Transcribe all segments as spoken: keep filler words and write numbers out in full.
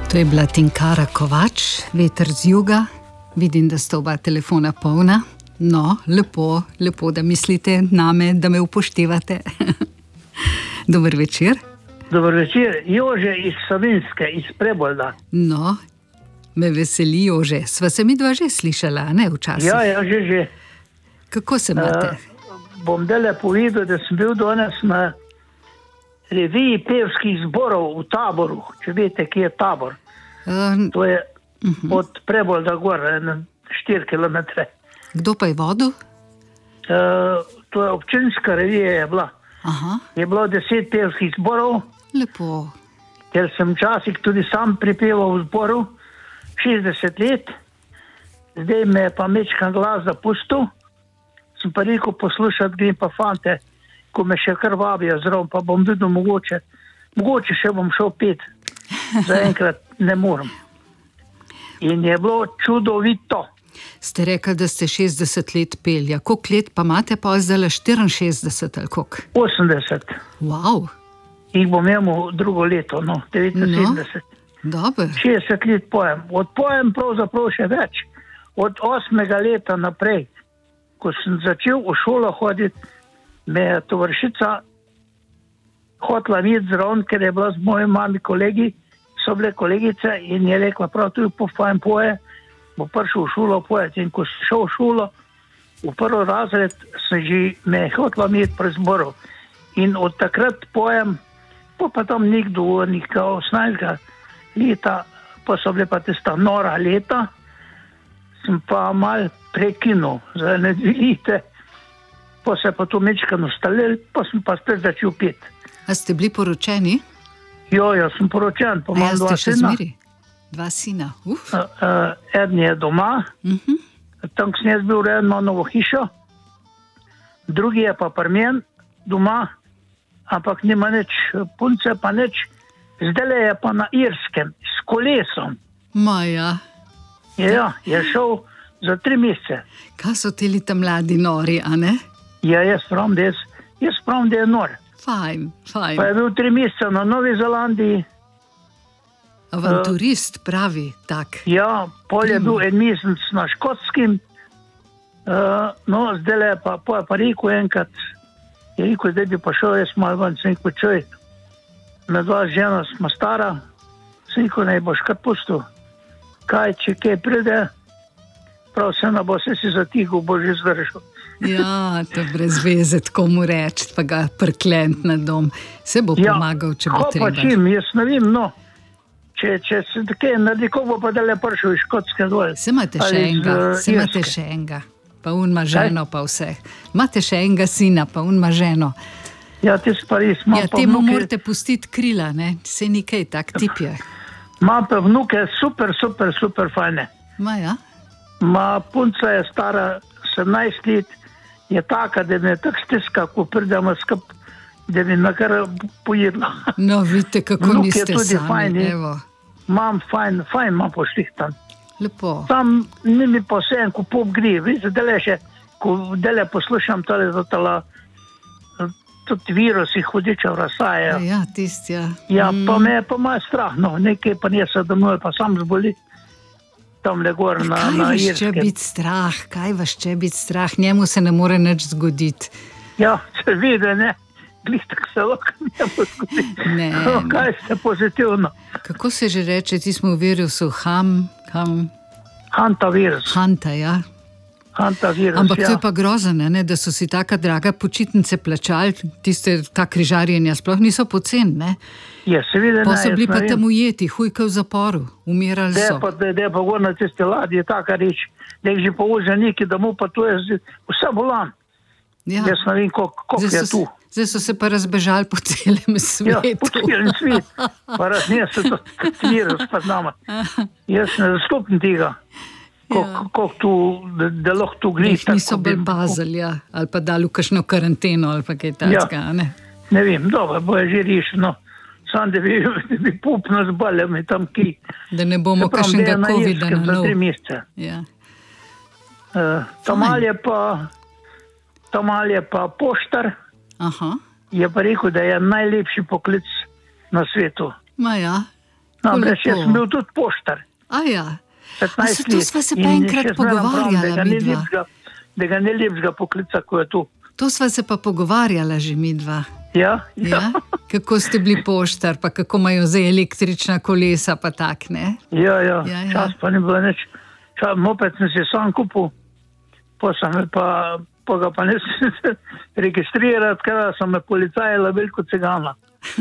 To je bila Tinkara Kovač, Veter z juga. Vidim, da sta oba telefona polna. No, lepo, lepo, da mislite name, da me upoštevate. Dober večer. Dober večer, Jože iz Savinjske, iz Prebolda. No, me veseli, Jože. Sva se midva že slišala, ne, včasih? Ja, ja, že, že. Kako se imate? Uh, bom dele povedal, da sem bil danes na reviji pevskih zborov v Taboru, če veste, kje je Tabor. Uh, to je uh-huh. od Prebolda gor, na štiri kilometre. Kdo pa je vodil? Uh, to je občinska revija je bila. Aha. Je bilo deset pevskih zborov. Lepo. Ker sem včasih tudi sam pripeval v zboru, šestdeset let. Zdaj me je pa mečkan glas zapustil. Sem pa rekel poslušati, grem pa fante, ko me še kar vabijo zraven, pa bom videl mogoče. Mogoče še bom šel pet. Zaenkrat ne morem. In je bilo čudovito. Ste rekli, da ste šestdeset let pelja. Koliko let pa imate pa zdaj štiriinšestdeset ali koliko? osemdeset. Wow. Jih bom imel drugo leto, no, devetinsedemdeset. No, dober. šestdeset let pojem. Od pojem pravzaprav še več. Od osmega leta naprej, ko sem začel v šolo hoditi, me je tovarišica hotela imeti zraven, ker je bila z mojim mami kolegi, so bile kolegice in je rekla, prav tu po fajn poje, bo prišel v šolo pojeti. In ko sem šel v šolo, v prvi razred, sem že me hotela imeti pri zboru. In od takrat pojem, pa, pa tam nekdo, nekaj osemnajstega leta, pa so bile pa tista nora leta, sem pa mal prekinul, zdaj ne vidite, pa se pa to mečkan ustalil, pa sem pa spet začel peti. A ste bili poročeni? Jo, jo, sem poročen, pa imam dva sina. Dva sina, uf. Uh, uh, eden je doma, uh-huh. tam sem jaz bil urejen, ima novo hišo, drugi je pa pri meni doma, ampak nima nič, punce pa nič, zdaj je pa na Irskem, s kolesom. Maja. Ja, je šel za tri mesece. Kaj so teli tam mladi nori, a ne? Ja, jaz pravim, da, jaz, jaz pravim, da je nor. Fajn, fajn. Pa je bil tri mesece na Novi Zelandiji. Avanturist, pravi, tak. Ja, pol je bil en mesec na Škotskem, uh, no, zdaj je pa, pa, pa rekel enkrat, je rekel, zdaj bi pa šel, jaz malo ven, sem rekel, čoj, na dva žena smo stara, sem rekel, ne boš kar pustil, kaj, če kaj pride, prav se ne bo, se si zatigal, bo že zdržal. Ja, to brez veze, tako mu reči, pa ga prklent na dom. Se bo ja, pomagal, če bo treba. Ja, pa čim, jaz ne vem, no. Če, če se takaj naredi, ko bo pa dale prišel iz Škotske dol. Se imate še enega, se imate še enega, pa un ima ženo, pa vse. Imate še enega sina, pa un ima ženo. Ja, ti sparis, imam ja, pa vnuke. Ja, temu morate pustiti krila, ne, se nikaj, tak tip je. Imam pa vnuke super, super, super fajne. Ma ja? Ma punca je stara sedemnajst let, je taka, da me tak stiska, ko pridemo skup, da bi me kar pojedla. No, vidite, kako vnuke niste tudi sami, fajni. Evo. Imam fajn, fajn imam pošlihtan. Lepo. Tam ni mi pa vse en, ko pop gre. Vidite, dele še, ko dele poslušam tale, tale, tudi virusi hudičev razsajajo. Ja, tist, ja. Ja, mm. pa me je pa malo strah, no, nekaj pa nje se domov, pa sam zboli. Tam le gor na, kaj na vas Irskem. če biti strah, kaj vas če biti strah, njemu se ne more nič zgoditi. Ja, se vidi, ne, glih tak se lahko ne bo zgoditi. Ne, no, kaj ste pozitivno? Kako se že reče, ti smo v virusu, ham, ham? Hantavirus. Hanta, ja. Hantavirus, ampak ja. to je pa grozno, ne, da so si taka draga počitnice plačali, tiste, ta križarjenja sploh niso poceni, ne? Ja, seveda ne. Pa so bili pa tam ujeti, hujka v zaporu, umirali so. Da je pa, pa gor na tiste ladje, taka reč, da je že povožen neki domov, pa to je vse bolan. Ja. Jaz ne vem, koliko je tu. Zdaj so se pa razbežali po celem svetu. Ja, po celem svetu. Pa raznesel to virus pa z nama. Jaz ne zastopim tega, koliko tu, da, da lahko tu gre. Niso bolj pazili, ja. Ali pa dali v kakšno karanteno, ali pa kaj takega, ja. ne? Ne vem, dobro, bo je že rešeno. Sam da bi, bi pupno zbalil mi tam ki. Da ne bomo kakšnega covida na nov. Za tri mesece. Ja. Uh, Tamal je pa, Tamal je pa poštar. Aha. Je pa rekel, da je najlepši poklic na svetu. Ma ja. Namreč jaz sem bil tudi poštar. A ja, a se petnajst to let. sva se pa In enkrat še zmeraj pravim, pogovarjala da ga ni midva. lepšega, da ga ni lepšega poklica, ko je tu. To sva se pa pogovarjala že midva. Ja, ja. Ja? Kako ste bili poštar, pa kako imajo zdaj električna kolesa, pa tak, ne? Ja, ja, Ja, ja. čas pa ni bilo nič. Čas, moped sem si sam kupil, pa sem pa, pa ga pa nisem registrirati, ker so me policaji lovili kot cigana.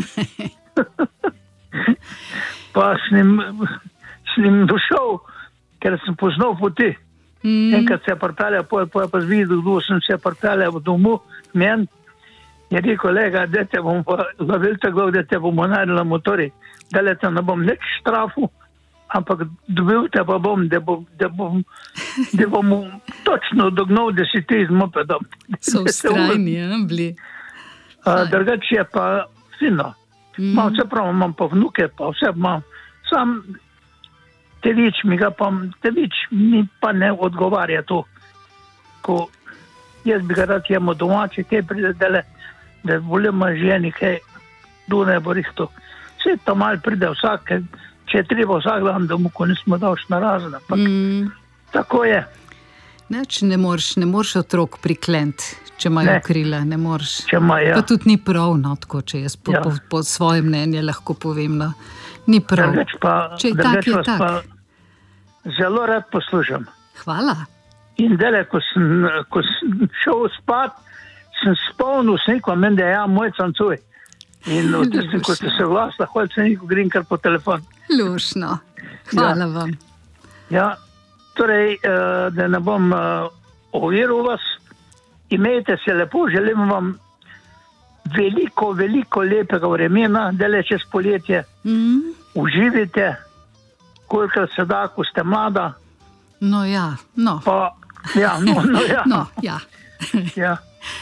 Pa s njim, s njim došel, ker sem poznal poti. Mm. Enkrat se je pripeljal, pa je pa zvidel, kdo sem se pripeljal v domu, men. Je rekel, kolega, da te bom pa lovil tako, da te bomo naredili motori, da le te ne bom nič štrafil, ampak dobil te pa bom, da bom, da bom, da bom točno dognal, da si ti z mopedom. So vztrajni, ja, bili. Drugače je pa fino. Mm. Imam vse prav, imam pa vnuke, pa vse imam. Sam Tevič mi ga pa, Tevič mi pa ne odgovarja to. Ko jaz bi ga rad jemo domači, kaj pride dele, da volimo ženi, kaj Dunaj bo rihto. Vse to malo pride vsak, če je treba vsak dan domu, ko nismo dal še na razne. Mm. Tako je. Neč, ne moreš, ne moreš otrok priklent, če imajo Ne. krila, ne moreš. Če ima, ja. Pa tudi ni prav, no, tako, če jaz po, Ja. po, po svoje mnenje lahko povem, no. Ni prav. Drugač pa, Če je tak, drugač je vas tak. pa zelo rad poslušam. Hvala. In dele, ko sem, ko sem šel spat, sem spomnil sniko, meni da je ja, moj cancuj. In v tistem, ko ste se vlasla, hodil sem neko grem kar po telefon. Lušno. Hvala Ja. vam. Ja, torej, eh, da ne bom eh, oviral vas, imejte se lepo, želim vam veliko, veliko lepega vremena, dele čez poletje, Mm. uživite, kolikor se da, ko ste mlada, No ja, no. pa, ja, no, no, ja, No, ja. ja.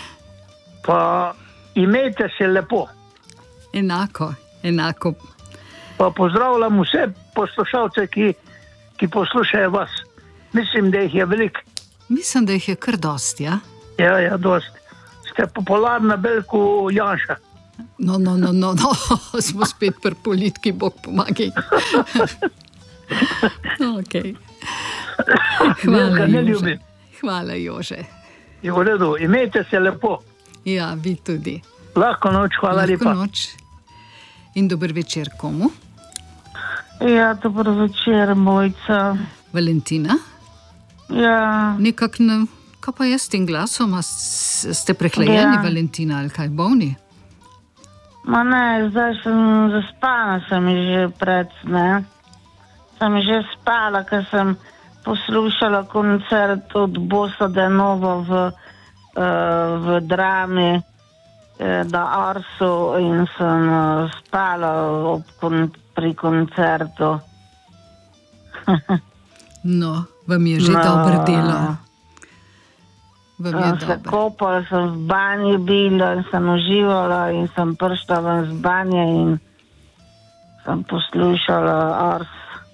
Pa imejte se lepo. Enako, enako. Pa pozdravljam vse poslušalce, ki, ki poslušajo vas. Mislim, da jih je veliko. Mislim, da jih je kar dosti, ja? Ja, ja, dost. Ste popularna belko Janša. No, no, no, no, no. Smo spet pri politiki, Bog pomagaj. Okay. Jaz ga ne Jože. ljubim. Hvala, Jože. Je v redu, imejte se lepo. Ja, vi tudi. Lahko noč, hvala Lahko lepa. noč. In dober večer komu? Ja, dober večer, Mojca. Valentina? Ja, Nekak ne... Kaj pa jaz s tem glasom? A s- ste prehlajeni, Ja. Valentina, ali kaj, bolni? ma ne, zdaj sem zaspana, sem že pred, ne. Sem že spala, ker sem poslušala koncert od Bossa de Nova v, uh, v drami eh, na Arsu in sem uh, spala ob kon pri koncertu. No, vam je že No. dobro delo. Vam je Uh, se dobro. kopala, sem v banji bila in sem uživala in sem prišla ven z banje in sem poslušala Ars.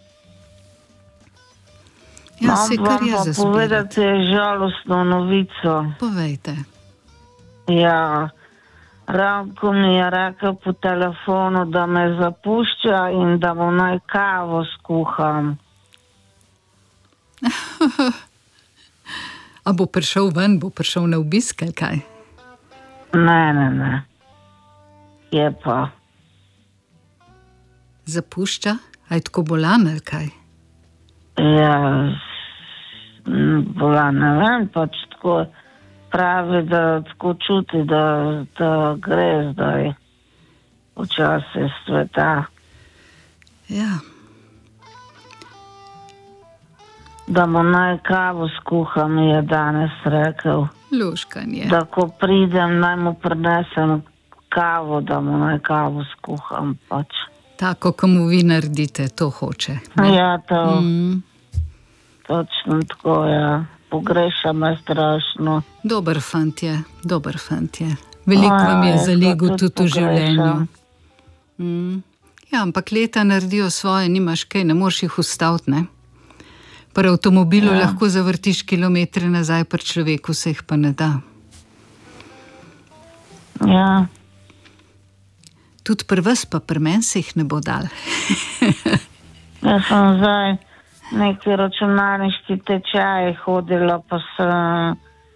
Ja, se Imam kar vam je pa za povedati žalostno novico. Povejte. Ja, Ranko mi je rekel po telefonu, da me zapušča in da mu naj kavo skuham. A bo prišel ven, bo prišel na obisk ali kaj? Ne, ne, ne. Je pa. Zapušča? A je tako bolan ali kaj? Ja, m, bila ne vem, pač tako pravi, da tako čuti, da, da gre zdaj včasih sveta. Ja, Da mu naj kavo skuham, je danes rekel. luškanje. Da ko pridem, naj mu prinesem kavo, da mu naj kavo skuham pač. Tako, ko mu vi naredite, to hoče. ne? Ja, to, Mm, točno tako, ja. Pogrešam me strašno. dober fant je, dober fant je. Veliko Ja, vam je jaz ga zalegel tudi tudi v življenju. pogrešam. Mm. Ja, ampak leta naredijo svoje, nimaš kaj, ne moreš jih ustaviti, ne? Pri avtomobilu ja. lahko zavrtiš kilometre nazaj, pri človeku se jih pa ne da. Ja, Tudi pri vas, pa pri meni se jih ne bo dal. Jaz sem zdaj neki računalniški tečaj hodila, pa sem,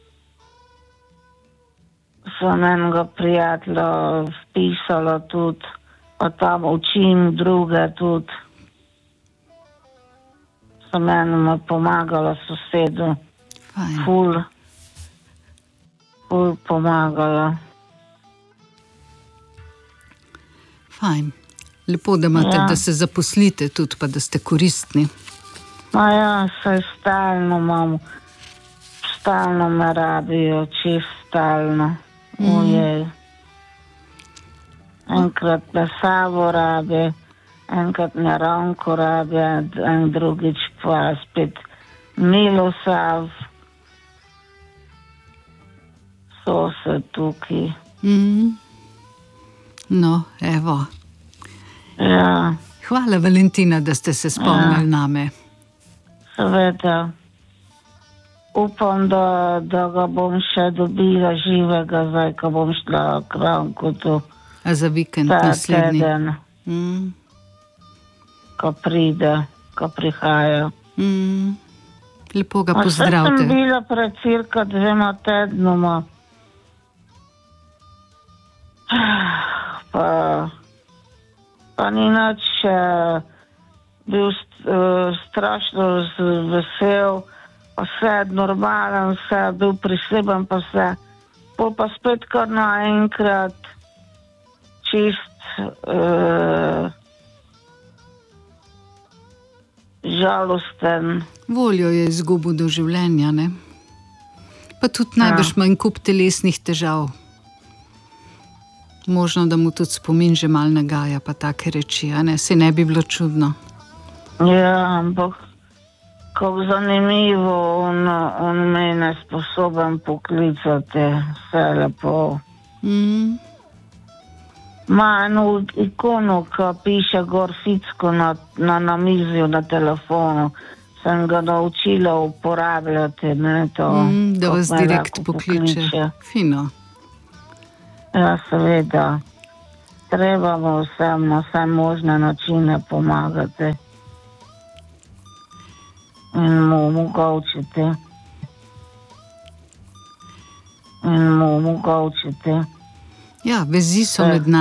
sem enega prijatelja vpisala tudi, pa tam učim druge tudi. Sem enoma pomagala sosedu. Fajn. Ful, ful pomagala. Fajn. Lepo, da imate, Ja. da se zaposlite tudi, pa da ste koristni. Ma ja, saj stalno imam, stalno me rabijo, čist stalno. Ojej. Enkrat me Savo rabi, enkrat me Ranko rabi, en drugič pa spet Milosav. So se tukaj. Mm. No, evo. Ja, Hvala, Valentina, da ste se spomnili Ja. name. seveda. Upam, da, da ga bom še dobila živega, zdaj, ko bom šla k Ranku tu A za vikend ta naslednji. teden, Mm. ko pride, ko prihaja. Mm. Lepo ga A saj sem pozdravite. bila pred cirka dvema tednoma. Pa, pa ni nič, eh, bil st, eh, strašno z- vesel, pa vse normalen, vse bil priseben, pa vse. Pol pa spet kar naenkrat čist eh, žalosten. Voljo je izgubil do življenja, ne? Pa tudi najbrž ima en kup telesnih težav. Možno, da mu tudi spomin že mal nagaja, pa take reči, a ne? Se ne bi bilo čudno. Ja, ampak kako zanimivo, on, on mene sposoben poklicati, vse lepo. Mm. Ma eno ikono, ki piše gor ficko na, na namizju na telefonu. Sem ga naučila uporabljati, ne to. Mm, da kako vas me direkt lahko pokliče. Fino. Ja, seveda. Treba mu vsem na vse možne načine pomagati. In mu omogočiti. In mu omogočiti. Ja, vezi so Ja. med nami.